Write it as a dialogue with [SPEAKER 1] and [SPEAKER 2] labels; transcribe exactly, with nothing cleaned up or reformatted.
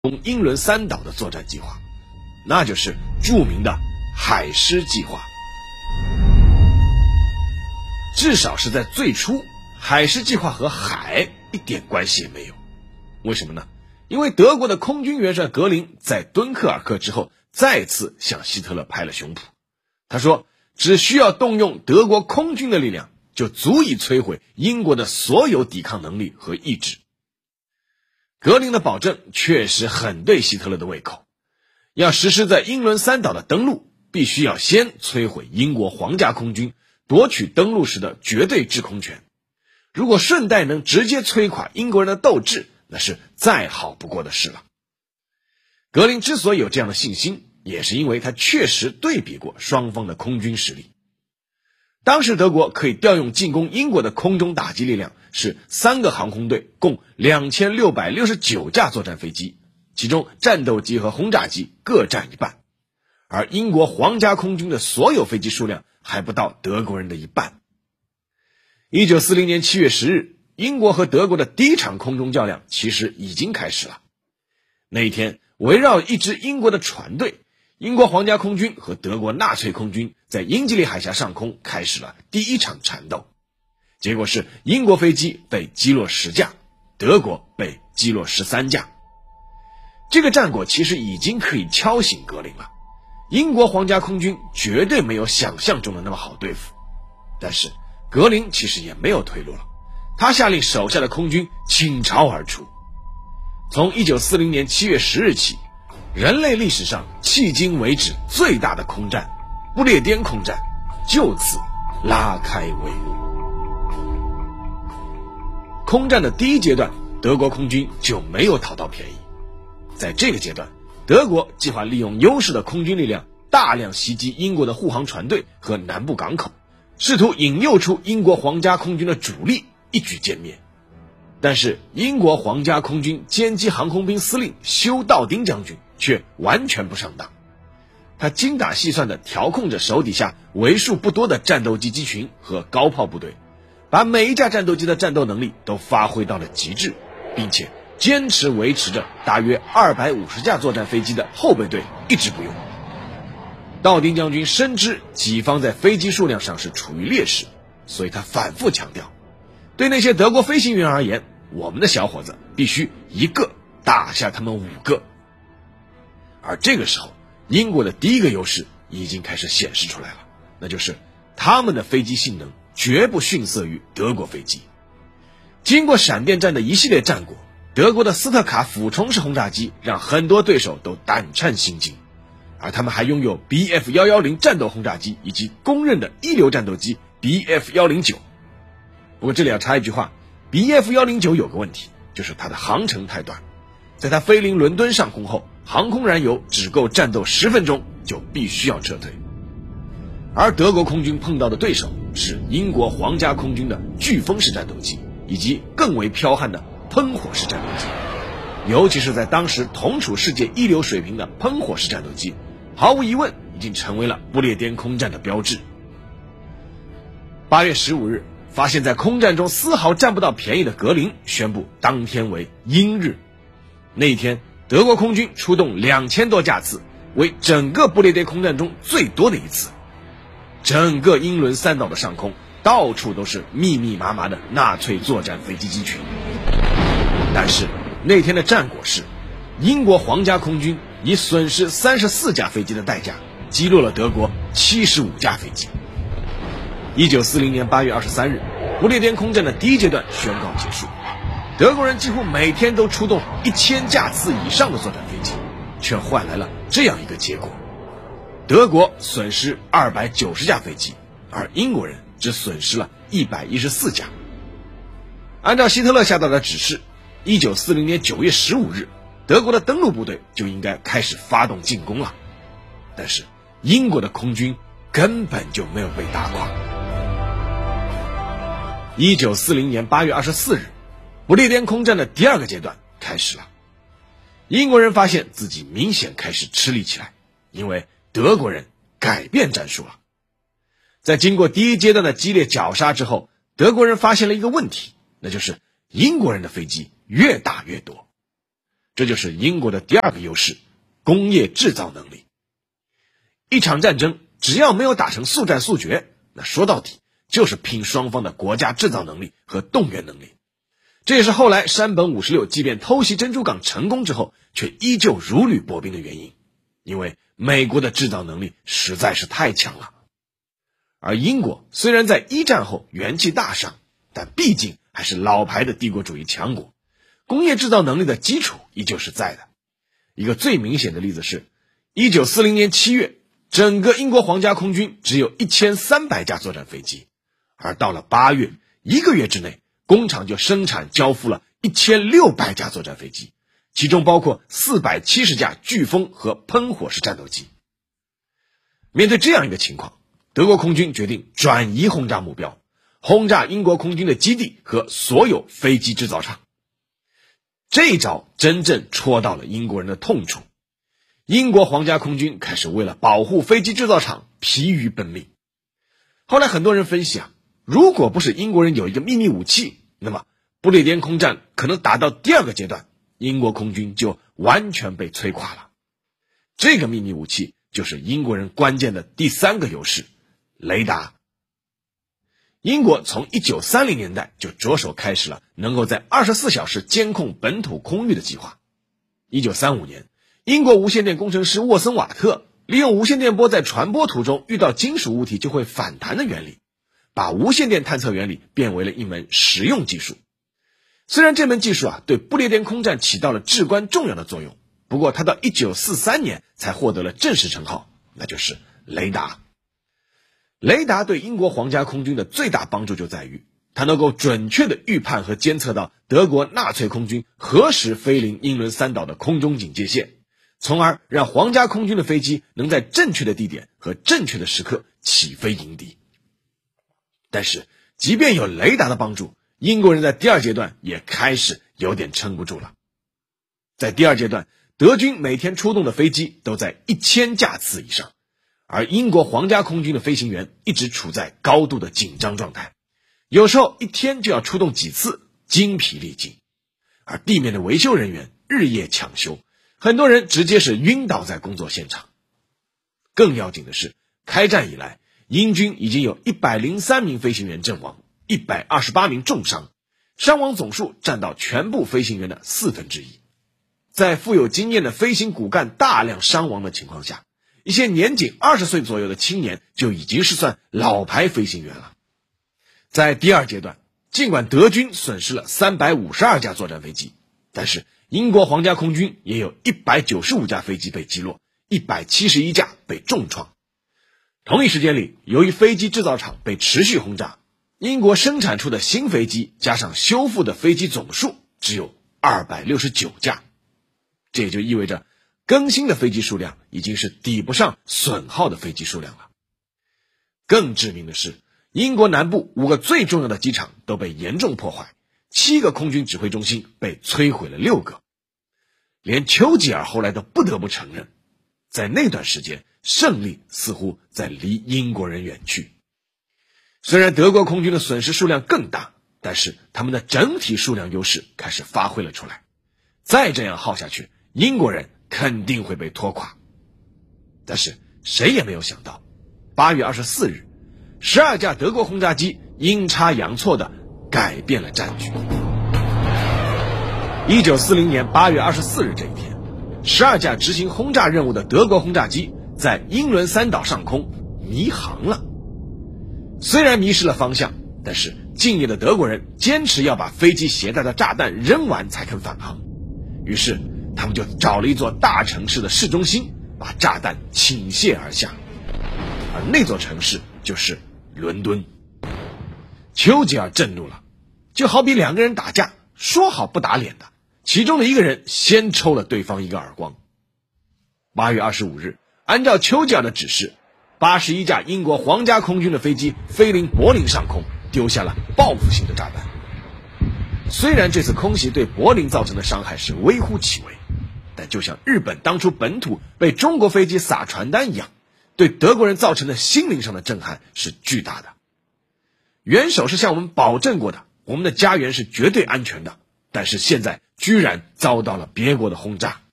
[SPEAKER 1] 攻英伦三岛的作战计划，那就是著名的海狮计划。至少是在最初，海狮计划和海一点关系也没有。为什么呢？因为德国的空军元帅格林在敦刻尔克之后再次向希特勒拍了胸脯，他说只需要动用德国空军的力量，就足以摧毁英国的所有抵抗能力和意志。格林的保证确实很对希特勒的胃口，要实施在英伦三岛的登陆，必须要先摧毁英国皇家空军，夺取登陆时的绝对制空权。如果顺带能直接摧垮英国人的斗志，那是再好不过的事了。格林之所以有这样的信心，也是因为他确实对比过双方的空军实力。当时德国可以调用进攻英国的空中打击力量是三个航空队，共两千六百六十九架作战飞机，其中战斗机和轰炸机各占一半，而英国皇家空军的所有飞机数量还不到德国人的一半。一九四零年七月十日，英国和德国的第一场空中较量其实已经开始了。那一天，围绕一支英国的船队，英国皇家空军和德国纳粹空军在英吉利海峡上空开始了第一场缠斗，结果是英国飞机被击落十架，德国被击落十三架。这个战果其实已经可以敲醒格林了，英国皇家空军绝对没有想象中的那么好对付。但是格林其实也没有退路了，他下令手下的空军倾巢而出。从一九四零年七月十日起，人类历史上迄今为止最大的空战——不列颠空战，就此拉开帷幕。空战的第一阶段，德国空军就没有讨到便宜。在这个阶段，德国计划利用优势的空军力量，大量袭击英国的护航船队和南部港口，试图引诱出英国皇家空军的主力，一举歼灭。但是英国皇家空军歼击航空兵司令休道丁将军却完全不上当，他精打细算地调控着手底下为数不多的战斗机机群和高炮部队，把每一架战斗机的战斗能力都发挥到了极致，并且坚持维持着大约二百五十架作战飞机的后备队一直不用。道丁将军深知己方在飞机数量上是处于劣势，所以他反复强调，对那些德国飞行员而言，我们的小伙子必须一个打下他们五个。而这个时候，英国的第一个优势已经开始显示出来了，那就是他们的飞机性能绝不逊色于德国飞机。经过闪电战的一系列战果，德国的斯特卡俯冲式轰炸机让很多对手都胆颤心惊，而他们还拥有 B F 一一零 战斗轰炸机以及公认的一流战斗机 B F 一零九。不过这里要插一句话， B F 一零九 有个问题，就是它的航程太短，在它飞临伦敦上空后，航空燃油只够战斗十分钟就必须要撤退。而德国空军碰到的对手是英国皇家空军的飓风式战斗机以及更为剽悍的喷火式战斗机，尤其是在当时同处世界一流水平的喷火式战斗机，毫无疑问已经成为了不列颠空战的标志。八月十五日，发现在空战中丝毫占不到便宜的格林宣布当天为英日。那一天，德国空军出动两千多架次，为整个不列颠空战中最多的一次。整个英伦三岛的上空到处都是密密麻麻的纳粹作战飞机机群。但是那天的战果是，英国皇家空军以损失三十四架飞机的代价击落了德国七十五架飞机。一九四零年八月二十三日，不列颠空战的第一阶段宣告结束。德国人几乎每天都出动一千架次以上的作战飞机，却换来了这样一个结果：德国损失二百九十架飞机，而英国人只损失了一百一十四架。按照希特勒下达的指示，一九四零年九月十五日，德国的登陆部队就应该开始发动进攻了。但是英国的空军根本就没有被打垮。一九四零年八月二十四日，不列颠空战的第二个阶段开始了。英国人发现自己明显开始吃力起来，因为德国人改变战术了。在经过第一阶段的激烈绞杀之后，德国人发现了一个问题，那就是英国人的飞机越打越多。 这就是英国的第二个优势，工业制造能力。一场战争只要没有打成速战速决，那说到底就是拼双方的国家制造能力和动员能力。这也是后来山本五十六即便偷袭珍珠港成功之后，却依旧如履薄冰的原因，因为美国的制造能力实在是太强了。而英国虽然在一战后元气大伤，但毕竟还是老牌的帝国主义强国，工业制造能力的基础依旧是在的。一个最明显的例子是一九四零年七月，整个英国皇家空军只有一千三百架作战飞机，而到了八月，一个月之内，工厂就生产交付了一千六百架作战飞机，其中包括四百七十架飓风和喷火式战斗机。面对这样一个情况，德国空军决定转移轰炸目标，轰炸英国空军的基地和所有飞机制造厂。这一招真正戳到了英国人的痛处，英国皇家空军开始为了保护飞机制造厂疲于奔命。后来很多人分析啊，如果不是英国人有一个秘密武器，那么不列颠空战可能打到第二个阶段，英国空军就完全被摧垮了。这个秘密武器就是英国人关键的第三个优势，雷达。英国从一九三零年代就着手开始了能够在二十四小时监控本土空域的计划。一九三五年，英国无线电工程师沃森瓦特利用无线电波在传播途中遇到金属物体就会反弹的原理，把无线电探测原理变为了一门实用技术。虽然这门技术啊对不列颠空战起到了至关重要的作用，不过它到一九四三年才获得了正式称号，那就是雷达。雷达对英国皇家空军的最大帮助就在于，它能够准确地预判和监测到德国纳粹空军何时飞临英伦三岛的空中警戒线，从而让皇家空军的飞机能在正确的地点和正确的时刻起飞迎敌。但是即便有雷达的帮助，英国人在第二阶段也开始有点撑不住了。在第二阶段，德军每天出动的飞机都在一千架次以上，而英国皇家空军的飞行员一直处在高度的紧张状态，有时候一天就要出动几次，精疲力尽。而地面的维修人员日夜抢修，很多人直接是晕倒在工作现场。更要紧的是，开战以来，英军已经有一百零三名飞行员阵亡，一百二十八名重伤，伤亡总数占到全部飞行员的四分之一。在富有经验的飞行骨干大量伤亡的情况下，一些年仅二十岁左右的青年就已经是算老牌飞行员了。在第二阶段，尽管德军损失了三百五十二架作战飞机，但是英国皇家空军也有一百九十五架飞机被击落，一百七十一架被重创。同一时间里，由于飞机制造厂被持续轰炸，英国生产出的新飞机加上修复的飞机总数只有二百六十九架。这也就意味着更新的飞机数量已经是抵不上损耗的飞机数量了。更致命的是，英国南部五个最重要的机场都被严重破坏，七个空军指挥中心被摧毁了六个。连丘吉尔后来都不得不承认，在那段时间，胜利似乎在离英国人远去。虽然德国空军的损失数量更大，但是他们的整体数量优势开始发挥了出来。再这样耗下去，英国人肯定会被拖垮。但是谁也没有想到，八月二十四日，十二架德国轰炸机阴差阳错地改变了战局。一九四零年八月二十四日这一天，十二架执行轰炸任务的德国轰炸机在英伦三岛上空迷航了。虽然迷失了方向，但是敬业的德国人坚持要把飞机携带的炸弹扔完才肯返航。于是他们就找了一座大城市的市中心，把炸弹倾泻而下，而那座城市就是伦敦。丘吉尔震怒了，就好比两个人打架，说好不打脸的，其中的一个人先抽了对方一个耳光。八月二十五日，按照丘吉尔的指示，八十一架英国皇家空军的飞机飞临柏林上空，丢下了报复性的炸弹。虽然这次空袭对柏林造成的伤害是微乎其微，但就像日本当初本土被中国飞机撒传单一样，对德国人造成的心灵上的震撼是巨大的。元首是向我们保证过的，我们的家园是绝对安全的， 但是现在居然遭到了别国的轰炸。